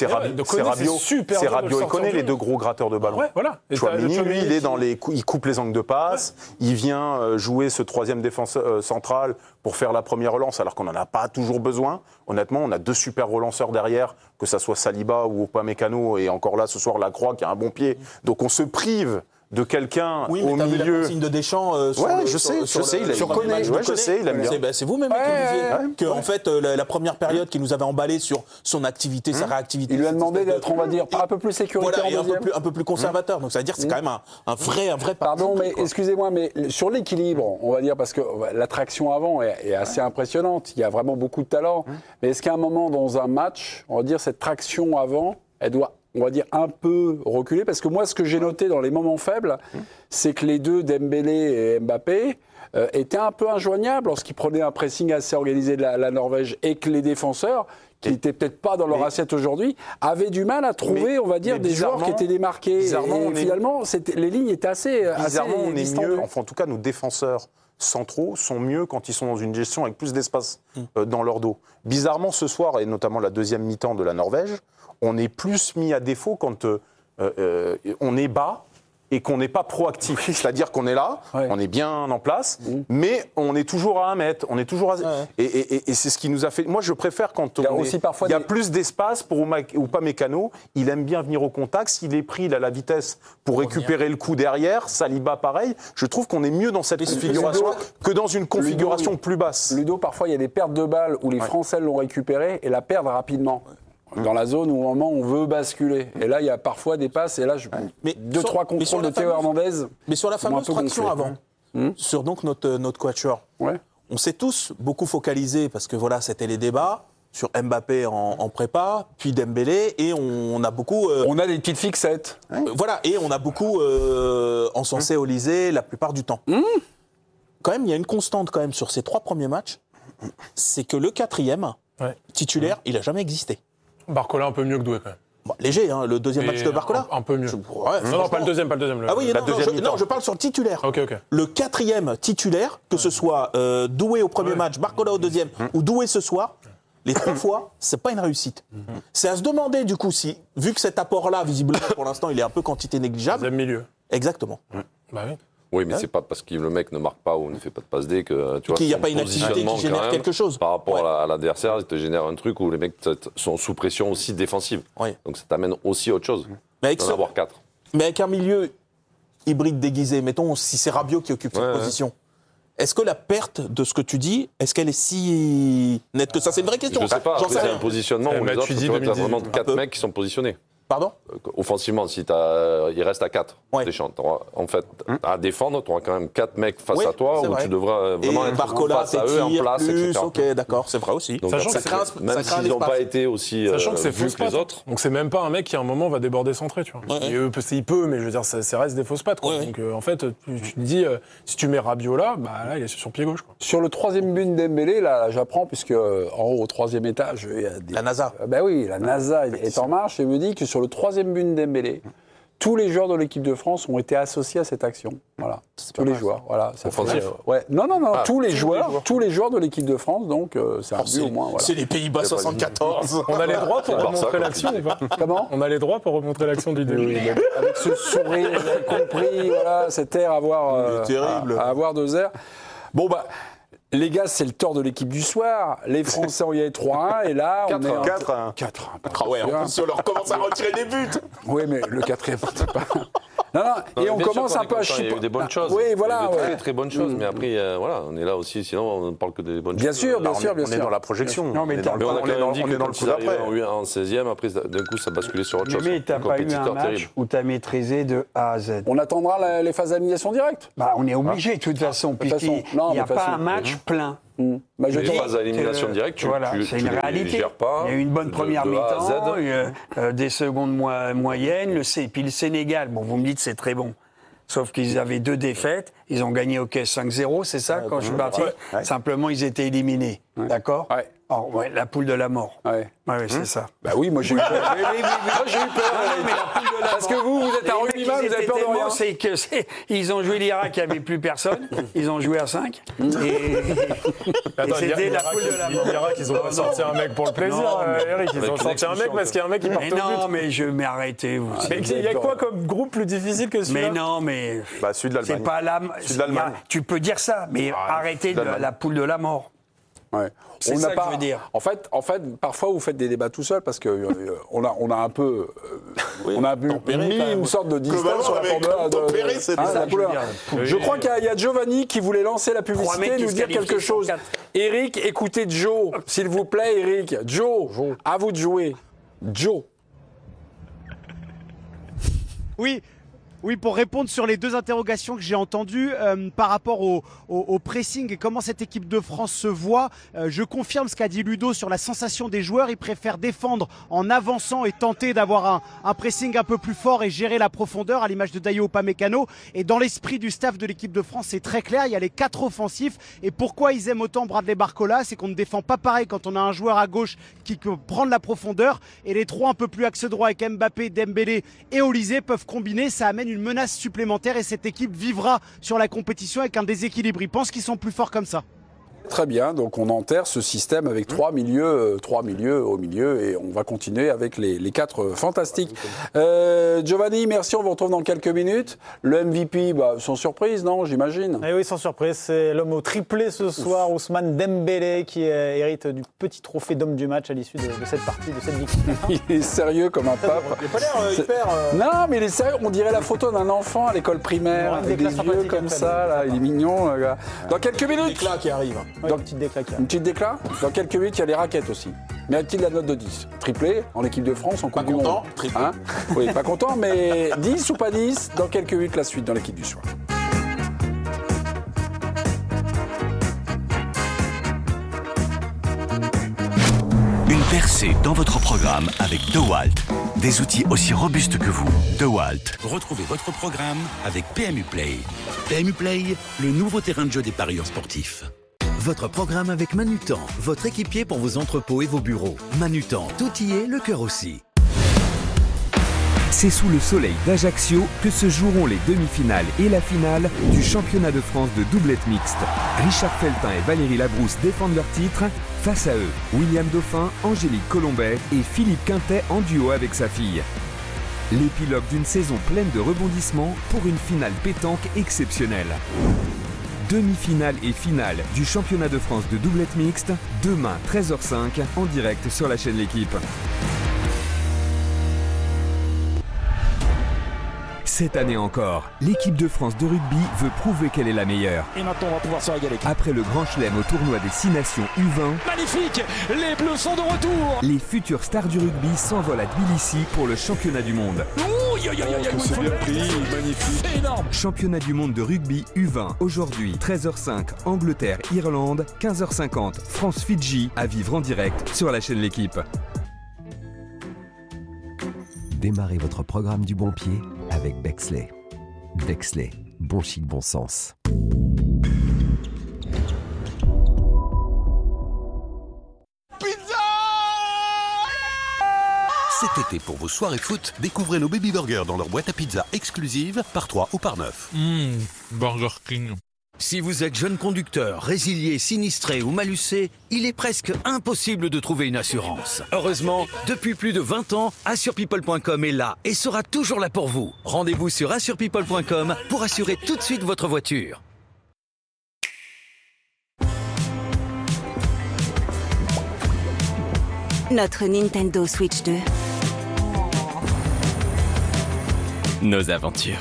Rabiot et Koné, les deux gros gratteurs de ballon. Chouamini, lui, il coupe les angles de passe, il vient jouer ce troisième défenseur central pour faire la première relance, alors qu'on n'en a pas toujours besoin. Honnêtement, on a deux super relanceurs derrière, que ça soit Saliba ou Upamecano, et encore là, ce soir, Lacroix qui a un bon pied. Donc on se prive de quelqu'un au milieu. Vu la consigne de Deschamps je sais, il aime bien. C'est vous-même qui me disiez qu'en fait, la première période qui nous avait emballé sur son activité, sa réactivité. Il lui a demandé d'être, on va dire, un peu plus sécuritaire un peu plus conservateur. Donc ça veut dire que c'est quand même un vrai Pardon, mais excusez-moi, mais sur l'équilibre, on va dire, parce que l'attraction avant est assez impressionnante, il y a vraiment beaucoup de talent. Mais est-ce qu'à un moment dans un match, on va dire, cette traction avant, elle doit, on va dire, un peu reculer, parce que moi, ce que j'ai noté dans les moments faibles, c'est que les deux, Dembélé et Mbappé, étaient un peu injoignables lorsqu'ils prenaient un pressing assez organisé de la Norvège, et que les défenseurs, qui n'étaient peut-être pas dans leur assiette aujourd'hui, avaient du mal à trouver, on va dire, des joueurs qui étaient démarqués. Et finalement, les lignes étaient assez on est distendues. mieux, enfin en tout cas, nos défenseurs centraux sont mieux quand ils sont dans une gestion avec plus d'espace dans leur dos. Bizarrement, ce soir, et notamment la deuxième mi-temps de la Norvège, on est plus mis à défaut quand on est bas et qu'on n'est pas proactif. C'est-à-dire qu'on est là, on est bien en place, mais on est toujours à 1 mètre. On est toujours et c'est ce qui nous a fait... Moi, je préfère quand il y a plus d'espace pour Upamecano. Il aime bien venir au contact. S'il est pris, il a la vitesse pour récupérer le coup derrière. Saliba, pareil. Je trouve qu'on est mieux dans cette configuration que dans une configuration plus basse. Ludo, parfois, il y a des pertes de balles où les Français l'ont récupéré et la perdent rapidement. Dans la zone où au moment on veut basculer. Et là, il y a parfois des passes. Et là, 2-3 contrôles de Théo Hernandez. Mais sur la fameuse traction avant, sur donc notre quatuor, on s'est tous beaucoup focalisés, parce que voilà, c'était les débats, sur Mbappé en prépa, puis Dembélé, et on a beaucoup... on a des petites fixettes. Voilà, et on a beaucoup encensé Olysée la plupart du temps. Quand même, il y a une constante quand même sur ces 3 premiers matchs, c'est que le 4e titulaire, il n'a jamais existé. Barcola un peu mieux que Doué quand même. Bon, léger, hein, le deuxième match de Barcola. Un peu mieux. Non, pas le deuxième. Ah oui, je parle sur le titulaire. Le 4e titulaire, que ce soit Doué au premier match, Barcola au deuxième, ou Doué ce soir, les 3 fois, c'est pas une réussite. C'est à se demander du coup si, vu que cet apport-là, visiblement pour l'instant, il est un peu quantité négligeable. Deuxième milieu. Exactement. Bah oui. Oui, mais c'est pas parce que le mec ne marque pas ou ne fait pas de passe D que tu vois. Qu'il n'y a pas une activité qui génère quelque chose. Par rapport à l'adversaire, il te génère un truc où les mecs sont sous pression aussi défensive. Donc ça t'amène aussi à autre chose. Mais avec avoir 4. Mais avec un milieu hybride déguisé, mettons si c'est Rabiot qui occupe cette position. Est-ce que la perte de ce que tu dis, est-ce qu'elle est si nette que ça? C'est une vraie question. Je sais pas, c'est un positionnement où les autres, tu as vraiment 4 mecs qui sont positionnés. Pardon? Offensivement, si il reste à 4 Deschamps, en fait, à défendre, tu auras quand même 4 mecs face à toi où tu devras vraiment être face à eux en place, etc. Ok, d'accord, c'est vrai aussi. Donc, même s'ils n'ont pas été aussi sachant que c'est vus fausse que les patte. autres. Donc c'est même pas un mec qui à un moment va déborder centré, tu vois. Il peut, mais je veux dire, ça reste des fausses pattes, quoi. Donc en fait, tu te dis, si tu mets Rabiot là, là il est sur pied gauche, quoi. Sur le 3e but de Dembélé, là j'apprends, puisque en haut au 3e étage, il y a la NASA. Ben oui, la NASA est en marche et me dit que sur le 3e but de Dembélé, tous les joueurs de l'équipe de France ont été associés à cette action. Voilà, tous les joueurs. Voilà, offensif. Non, tous les joueurs de l'équipe de France, donc c'est un but au moins. Voilà. C'est les Pays-Bas 74. On a les droits pour remontrer l'action ou pas? Comment? On a les droits pour remontrer l'action du début. Oui, avec ce sourire, vous avez compris, voilà, cet air à avoir 2 airs. Bon Les gars, c'est le tort de l'équipe du soir. Les Français ont gagné 3-1 et là, on est 4-1. 4-1. Ah ouais, en plus, on leur commence à retirer des buts. Oui, mais le 4e, c'est pas... Non, et on commence un peu à chipoter. Il y a eu des bonnes choses. Oui, voilà. Il y a eu de très bonnes choses, mais après, voilà, on est là aussi, sinon on ne parle que des bonnes choses. Bien sûr. On est dans la projection. Non, mais on a quand même dit que dans le coup d'après. En 16e, après, d'un coup, ça basculait sur autre chose. Mais tu n'as pas eu un match où tu as maîtrisé de A à Z. On attendra les phases d'élimination directe. On est obligé, de toute façon, puisqu'il n'y a pas un match plein. Les phases à élimination directe, c'est une réalité. Il y a eu une bonne première mi-temps, des secondes moyennes, puis le Sénégal. Bon, vous me dites c'est très bon. Sauf qu'ils avaient 2 défaites, ils ont gagné 5-0, c'est ça, quand je suis parti. Simplement, ils étaient éliminés, d'accord. La poule de la mort. C'est ça. Bah oui, moi j'ai eu peur. Moi j'ai eu peur. Mais la poule de la mort. Parce que vous êtes un rugbyman, vous avez peur de rien. C'est que ils ont joué l'Irak, il n'y avait plus personne. Ils ont joué à 5. Et c'était la poule de la mort. L'Irak, ils ont pas sorti un mec pour le plaisir, Eric. Ils ont sorti un mec parce qu'il y a un mec qui part au but. Non, mais arrêtez. Il y a quoi comme groupe plus difficile que celui-là? Mais non, mais. Celui de l'Allemagne. C'est pas l'Allemagne. Tu peux dire ça, mais arrêtez la poule de la mort. Ouais. C'est ça que je veux dire. En fait, parfois vous faites des débats tout seul parce que on a un peu, mis une sorte de distance sur la couleur. Je crois qu'il y a Giovanni qui voulait lancer la publicité et nous dire quelque chose. Eric, écoutez Joe, s'il vous plaît, Eric. Joe, à vous de jouer. Joe. Oui, pour répondre sur les 2 interrogations que j'ai entendues par rapport au pressing et comment cette équipe de France se voit, je confirme ce qu'a dit Ludo sur la sensation des joueurs. Ils préfèrent défendre en avançant et tenter d'avoir un pressing un peu plus fort et gérer la profondeur à l'image de Dayo Upamecano. Et dans l'esprit du staff de l'équipe de France, c'est très clair, il y a les 4 offensifs. Et pourquoi ils aiment autant Bradley Barcola, c'est qu'on ne défend pas pareil quand on a un joueur à gauche qui peut prendre la profondeur. Et les 3 un peu plus axe droit avec Mbappé, Dembélé et Olysée peuvent combiner, ça amène une menace supplémentaire et cette équipe vivra sur la compétition avec un déséquilibre. Ils pensent qu'ils sont plus forts comme ça. Très bien, donc on enterre ce système avec 3 milieux au milieu et on va continuer avec les 4 fantastiques. Giovanni, merci, on vous retrouve dans quelques minutes. Le MVP, sans surprise, non, j'imagine? Oui, sans surprise, c'est l'homme au triplé ce soir, Ousmane Dembélé, qui hérite du petit trophée d'homme du match à l'issue de cette partie, de cette victoire. Il est sérieux comme un pape. Il n'a pas l'air hyper... Non, mais il est sérieux, on dirait la photo d'un enfant à l'école primaire, avec des yeux comme ça, là, il est mignon. Dans quelques minutes... L'éclat qui arrive. Une petite déclat. Dans quelques minutes, il y a les raquettes aussi. Mérite-t-il la note de 10? Triplé en équipe de France, en Coupe du Monde. Pas content, triplé. Oui, pas content, mais 10 ou pas 10? Dans quelques minutes, la suite dans l'équipe du soir. Une percée dans votre programme avec DeWalt. Des outils aussi robustes que vous. DeWalt. Retrouvez votre programme avec PMU Play. PMU Play, le nouveau terrain de jeu des parieurs sportifs. Votre programme avec Manutan, votre équipier pour vos entrepôts et vos bureaux. Manutan, tout y est, le cœur aussi. C'est sous le soleil d'Ajaccio que se joueront les demi-finales et la finale du championnat de France de doublette mixte. Richard Feltin et Valérie Labrousse défendent leur titre. Face à eux, William Dauphin, Angélique Colombet et Philippe Quintet en duo avec sa fille. L'épilogue d'une saison pleine de rebondissements pour une finale pétanque exceptionnelle. Demi-finale et finale du championnat de France de doublette mixte, demain 13h05 en direct sur la chaîne L'Équipe. Cette année encore, l'équipe de France de rugby veut prouver qu'elle est la meilleure. Et maintenant, on va pouvoir se régaler. Après le grand chelem au tournoi des 6 nations U20, magnifique, les Bleus sont de retour. Les futures stars du rugby s'envolent à Tbilissi pour le championnat du monde. C'est bien pris, magnifique. C'est énorme. Championnat du monde de rugby U20, aujourd'hui 13h05, Angleterre-Irlande, 15h50, France-Fidji, à vivre en direct sur la chaîne L'Équipe. Démarrez votre programme du bon pied avec Bexley. Bexley, bon chic, bon sens. Cet été, pour vos soirées foot, découvrez nos Baby Burgers dans leur boîte à pizza exclusive, par 3 ou par 9. Burger King. Si vous êtes jeune conducteur, résilié, sinistré ou malucé, il est presque impossible de trouver une assurance. Heureusement, depuis plus de 20 ans, AssurePeople.com est là et sera toujours là pour vous. Rendez-vous sur AssurePeople.com pour assurer tout de suite votre voiture. Notre Nintendo Switch 2. Nos aventures.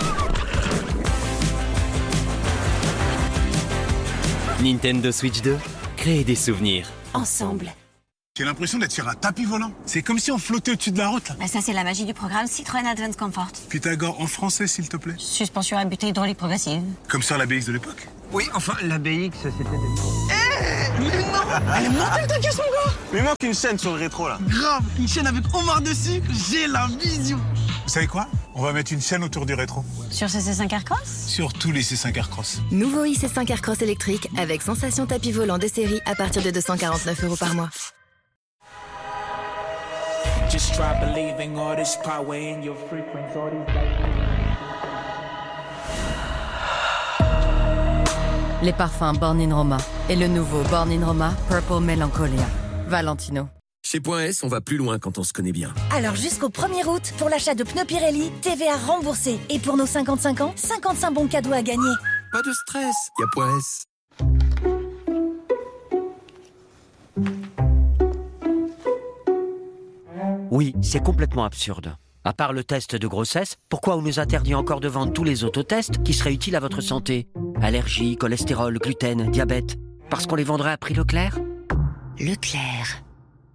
Nintendo Switch 2, créer des souvenirs. Ensemble. J'ai l'impression d'être sur un tapis volant. C'est comme si on flottait au-dessus de la route. Là. Bah ça, c'est la magie du programme Citroën Advance Comfort. Pythagore en français, s'il te plaît. Suspension à butée hydraulique progressive. Comme sur la BX de l'époque. Oui, enfin, la BX, c'était... Mais non, elle est mortelle ta caisse, mon gars. Mais il manque une chaîne sur le rétro, là. Grave, une chaîne avec Omar dessus, j'ai la vision. Vous savez quoi? On va mettre une chaîne autour du rétro. Sur ce C5 Aircross? Sur tous les C5 Aircross. Nouveau IC5 Aircross électrique avec sensation tapis volant de série à partir de 249 € par mois. Just try believing all this power in your frequency, all these Les parfums Born in Roma et le nouveau Born in Roma Purple Melancholia. Valentino. Chez Point S, on va plus loin quand on se connaît bien. Alors jusqu'au 1er août, pour l'achat de pneus Pirelli, TVA remboursée. Et pour nos 55 ans, 55 bons cadeaux à gagner. Pas de stress, y a Point S. Oui, c'est complètement absurde. À part le test de grossesse, pourquoi on nous interdit encore de vendre tous les autotests qui seraient utiles à votre santé? Allergie, cholestérol, gluten, diabète. Parce qu'on les vendrait à prix Leclerc? Leclerc.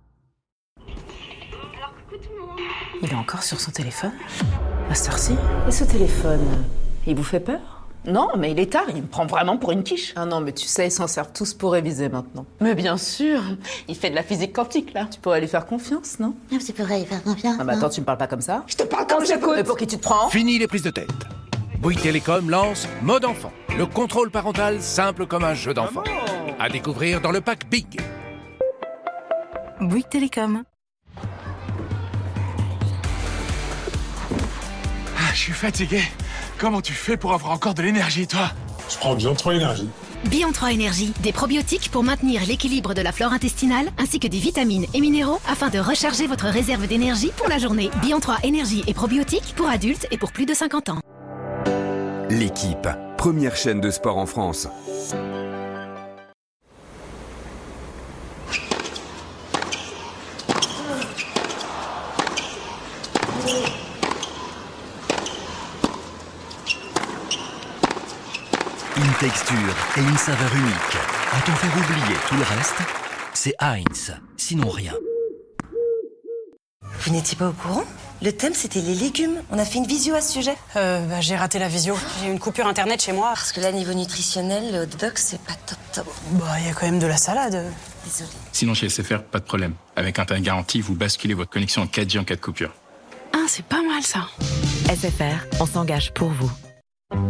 Il est encore sur son téléphone? À cette heure-ci? Et ce téléphone, il vous fait peur? Non, mais il est tard, il me prend vraiment pour une quiche. Ah non, mais tu sais, ils s'en servent tous pour réviser maintenant. Mais bien sûr, il fait de la physique quantique, là. Tu pourrais lui faire confiance, non? Tu pourrais lui faire confiance. Ah bah attends, tu me parles pas comme ça? Je te parle comme j'écoute. Mais pour qui tu te prends? Fini les prises de tête. Bouygues Télécom lance Mode Enfant, le contrôle parental simple comme un jeu d'enfant. À découvrir dans le pack Big. Bouygues Télécom. Ah, je suis fatigué. Comment tu fais pour avoir encore de l'énergie, toi? Je prends Bion 3 Énergie. Bion 3 Énergie, des probiotiques pour maintenir l'équilibre de la flore intestinale, ainsi que des vitamines et minéraux afin de recharger votre réserve d'énergie pour la journée. Bion 3 Énergie et probiotiques pour adultes et pour plus de 50 ans. L'équipe, première chaîne de sport en France. Une texture et une saveur unique. À t'en faire oublier tout le reste, c'est Heinz, sinon rien. Vous n'étiez pas au courant? Le thème, c'était les légumes. On a fait une visio à ce sujet. J'ai raté la visio. J'ai eu une coupure internet chez moi. Parce que là, niveau nutritionnel, le hot dog, c'est pas top. Il y a quand même de la salade. Désolée. Sinon, chez SFR, pas de problème. Avec Internet garanti, vous basculez votre connexion en 4G en cas de coupure. Ah, c'est pas mal ça. SFR, on s'engage pour vous.